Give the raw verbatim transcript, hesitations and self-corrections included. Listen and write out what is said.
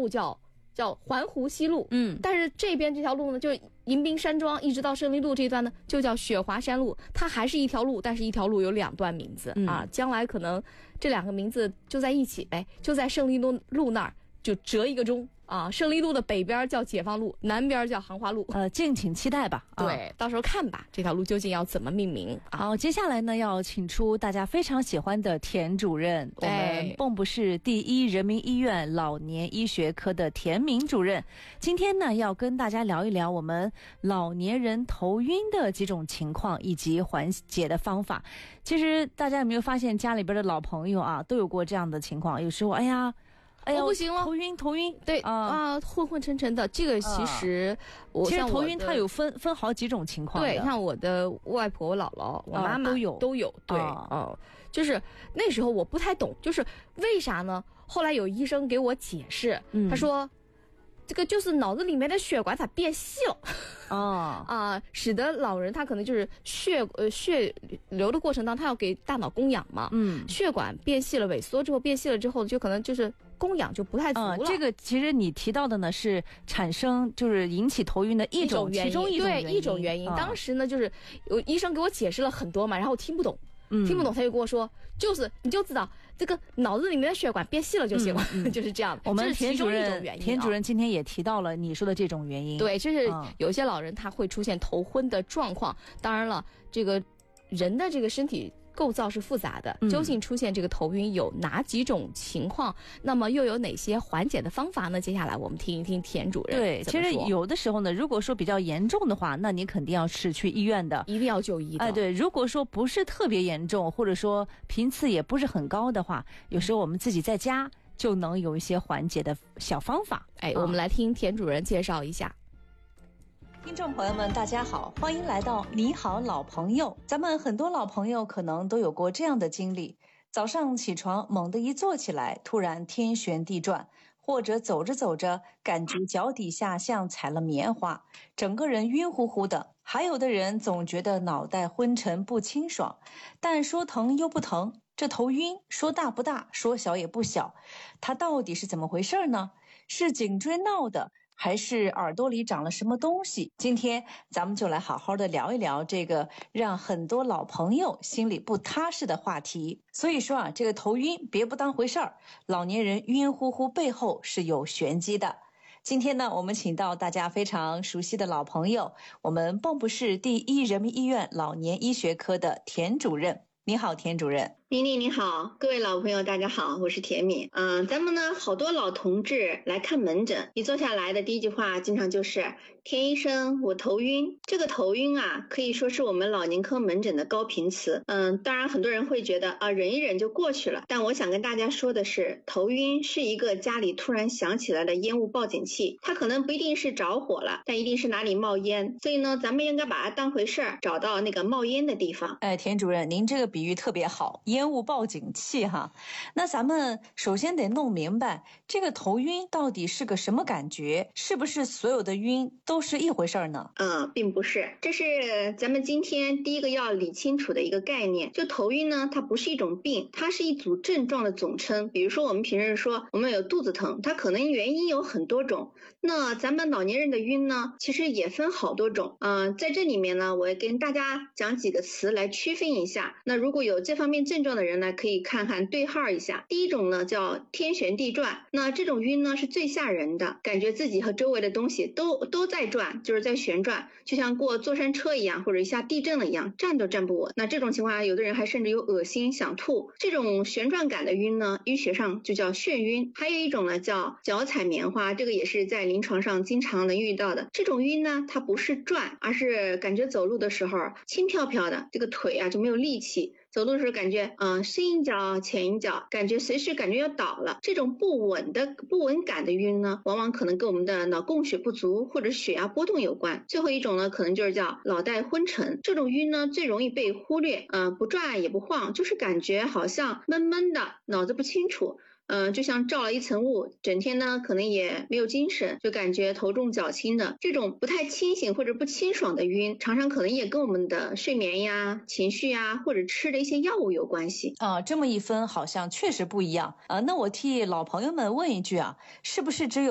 路叫叫环湖西路， 嗯， 但是这边这条路呢，就是迎宾山庄一直到胜利路这一段呢，就叫雪华山路，它还是一条路，但是一条路有两段名字、嗯、啊，将来可能这两个名字就在一起呗，就在胜利路路那儿就折一个中。啊，胜利路的北边叫解放路，南边叫杭华路。 呃，敬请期待吧。 对、啊，到时候看吧，这条路究竟要怎么命名。 好，接下来呢，要请出大家非常喜欢的田主任，我们蚌埠市第一人民医院老年医学科的田明主任。今天呢，要跟大家聊一聊我们老年人头晕的几种情况以及缓解的方法。其实大家有没有发现，家里边的老朋友啊，都有过这样的情况，有时候，哎呀。哎呀， 我不行了， 头晕，头晕， 对啊、呃，昏昏沉沉的。这个其实我， 其实头晕它有分分好几种情况。 对，像我的外婆、我姥姥、我妈妈、 哦、都有都有。对，哦、呃，就是那时候我不太懂，就是为啥呢？后来有医生给我解释，嗯、他说。这个就是脑子里面的血管它变细了， 哦啊、呃，使得老人他可能就是血呃血流的过程当中，他要给大脑供氧嘛， 嗯， 血管变细了，萎缩之后变细了之后，就可能就是供氧就不太足了。 嗯、这个其实你提到的呢是产生就是引起头晕的一种原因， 其中一种原因， 对一种原因。嗯、当时呢就是有医生给我解释了很多嘛，然后我听不懂。嗯、听不懂，他就跟我说，就是你就知道这个脑子里面的血管变细了就行了，嗯嗯、就是这样。 我们田主任， 啊、 田主任今天也提到了你说的这种原因。 对，就是有些老人他会出现头昏的状况。嗯、当然了，这个人的这个身体构造是复杂的，究竟出现这个头晕有哪几种情况？嗯、那么又有哪些缓解的方法呢？接下来我们听一听田主任。 对，其实有的时候呢，如果说比较严重的话，那你肯定要是去医院的， 一定要就医的。 哎，对，如果说不是特别严重，或者说频次也不是很高的话，有时候我们自己在家就能有一些缓解的小方法。 哎，我们来听田主任介绍一下。 听众朋友们大家好，欢迎来到你好老朋友。咱们很多老朋友可能都有过这样的经历，早上起床猛地一坐起来，突然天旋地转，或者走着走着感觉脚底下像踩了棉花，整个人晕乎乎的。还有的人总觉得脑袋昏沉不清爽，但说疼又不疼，这头晕说大不大，说小也不小，它到底是怎么回事呢？是颈椎闹的，还是耳朵里长了什么东西？今天咱们就来好好的聊一聊这个让很多老朋友心里不踏实的话题。所以说啊，这个头晕别不当回事儿，老年人晕乎乎背后是有玄机的。今天呢，我们请到大家非常熟悉的老朋友，我们蚌埠市第一人民医院老年医学科的田主任。你好，田主任。 妮妮你好，各位老朋友大家好，我是田敏。嗯、呃，咱们呢好多老同志来看门诊，一坐下来的第一句话经常就是田医生我头晕。这个头晕啊可以说是我们老年科门诊的高频词。嗯，当然很多人会觉得啊忍一忍就过去了，但我想跟大家说的是，头晕是一个家里突然响起来的烟雾报警器，它可能不一定是着火了，但一定是哪里冒烟，所以呢咱们应该把它当回事儿，找到那个冒烟的地方。 哎，田主任您这个比喻特别好，烟雾报警器哈。那咱们首先得弄明白这个头晕到底是个什么感觉，是不是所有的晕都是一回事呢？ 嗯，并不是，这是咱们今天第一个要理清楚的一个概念。就头晕呢，它不是一种病，它是一组症状的总称。比如说我们平时说我们有肚子疼，它可能原因有很多种，那咱们老年人的晕呢其实也分好多种。嗯、呃，在这里面呢我也跟大家讲几个词来区分一下，那如果有这方面症状的人呢可以看看对号一下。第一种呢叫天旋地转，那这种晕呢是最吓人的，感觉自己和周围的东西都都在转，就是在旋转，就像过坐山车一样，或者一下地震了一样，站都站不稳。那这种情况下有的人还甚至有恶心想吐。这种旋转感的晕呢医学上就叫眩晕。还有一种呢叫脚踩棉花，这个也是在临床上经常能遇到的。这种晕呢它不是转，而是感觉走路的时候轻飘飘的，这个腿啊就没有力气，走路的时候感觉嗯、呃、深一脚浅一脚，感觉随时感觉要倒了。这种不稳的不稳感的晕呢往往可能跟我们的脑供血不足或者血压波动有关。最后一种呢可能就是叫脑袋昏沉，这种晕呢最容易被忽略，嗯、呃、不转也不晃，就是感觉好像闷闷的，脑子不清楚，嗯、呃，就像罩了一层雾，整天呢可能也没有精神，就感觉头重脚轻的。这种不太清醒或者不清爽的晕，常常可能也跟我们的睡眠呀、情绪呀，或者吃的一些药物有关系。 啊，这么一分好像确实不一样啊。那我替老朋友们问一句啊，是不是只有